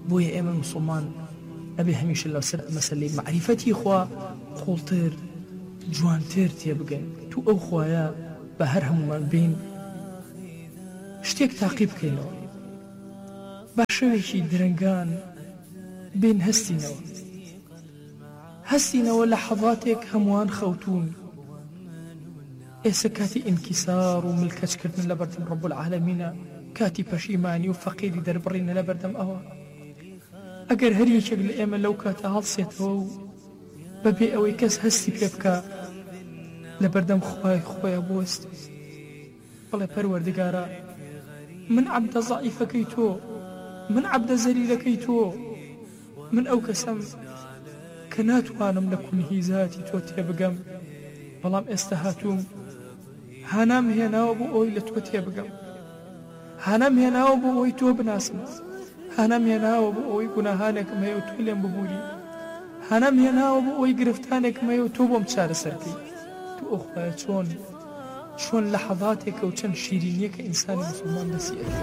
بۆیە ئێمە مسلمان ئەبێ هەمیشە لەسەر مەسەلەی معریفەتی خوا قوڵتر جوانتر تێبگەین تو ئەو خوایە بە هەر هەمومان بین شتێک تاقی بکەینەوە با شەوێکی درنگان بین هەستینەوە لە حەڵاتێک هەمووان خەوتون ئێستا کاتی ئینکیسار و ملکەچکردن لە بەردەم ڕەب العالەمینە کاتی پەشیمانی و فەقیری دەربڕینە لە بەردەم ئەوە ئەگەر هەر یەکێک لە ئێمە لەو کاتە هەڵسێتەوە و بەبێ ئەوەی کەس هەستی پێ بکە لە بەردەم خوای خۆیە بوەست بەڵێ پەروەردگارە من عەبدە زەعیفەکەی تۆ من عەبدە زەلیلەکەی تۆ من ئەو کەسەم کە ناتوانم لە کونهیزاتی تۆ تێبگەم بەڵام ئێستا هاتووم هانام هێناوە بۆ ئەوی لە تۆ تێبگەم هانام هێناوە بۆ ئەوی تۆ بناسم هانام هێناوە بۆ ئەوی گوناهانێکم هەیە و تۆ لێم ببووری هانام هێناوە بۆ ئەوی گرفتانێکم هەیە و تۆ بۆم چارەسەرکەی تو ئەو خوایە چۆن لە حەڵاتێکە و چەند شیرینیەکە ئینسانی مسلمان دەسیەکە